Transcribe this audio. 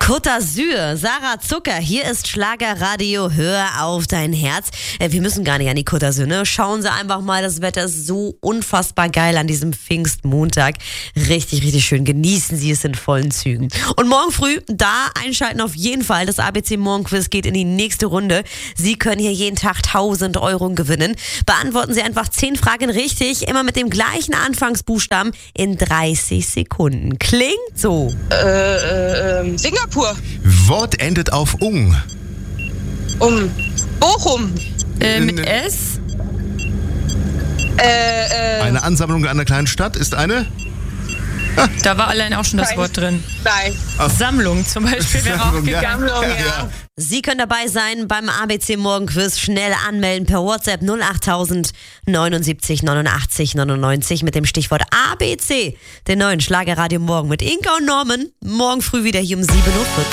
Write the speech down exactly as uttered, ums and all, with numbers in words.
Côte d'Azur, Sarah Zucker, hier ist Schlagerradio, hör auf dein Herz. Äh, wir müssen gar nicht an die Côte d'Azur, ne? Schauen Sie einfach mal, das Wetter ist so unfassbar geil an diesem Pfingstmontag. Richtig, richtig schön, genießen Sie es in vollen Zügen. Und morgen früh, da einschalten auf jeden Fall, das A B C Morgenquiz geht in die nächste Runde. Sie können hier jeden Tag tausend Euro gewinnen. Beantworten Sie einfach zehn Fragen richtig, immer mit dem gleichen Anfangsbuchstaben in dreißig Sekunden. Klingt so. Äh, äh, Singapur. Wort endet auf ung. Um. Bochum. Äh, mit S? Äh, äh. Eine Ansammlung einer kleinen Stadt ist eine? Da war allein auch schon das Nein. Wort drin. Nein. Sammlung zum Beispiel wäre auch Sammlung, ja. gegangen. Sammlung, ja. Ja. Sie können dabei sein beim A B C Morgenquiz. Schnell anmelden per WhatsApp null acht null null neun sieben neunundachtzig neunundneunzig mit dem Stichwort A B C. Den neuen Schlagerradio Morgen mit Inka und Norman. Morgen früh wieder hier um sieben Uhr vierzig.